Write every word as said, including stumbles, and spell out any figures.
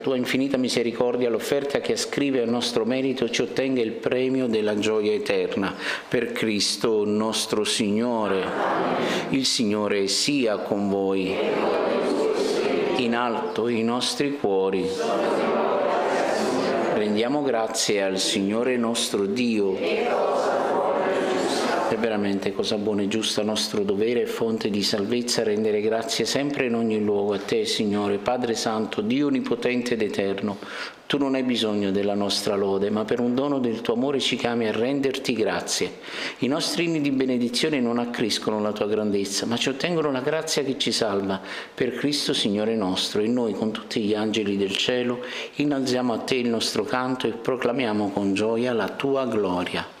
Tua infinita misericordia, l'offerta che ascrive al nostro merito ci ottenga il premio della gioia eterna. Per Cristo nostro Signore. Il Signore sia con voi. In alto i nostri cuori. Rendiamo grazie al Signore nostro Dio. È veramente cosa buona e giusta, nostro dovere e fonte di salvezza, rendere grazie sempre in ogni luogo a Te, Signore, Padre Santo, Dio Onnipotente ed Eterno. Tu non hai bisogno della nostra lode, ma per un dono del Tuo amore ci chiami a renderti grazie. I nostri inni di benedizione non accrescono la Tua grandezza, ma ci ottengono la grazia che ci salva. Per Cristo, Signore nostro, e noi con tutti gli angeli del cielo innalziamo a Te il nostro canto e proclamiamo con gioia la Tua gloria.